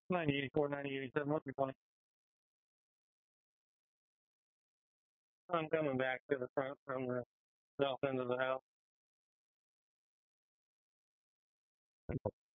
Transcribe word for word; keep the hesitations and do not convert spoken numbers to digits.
ninety eighty-four, ninety eighty-seven, what's your point? I'm coming back to the front from the south end of the house.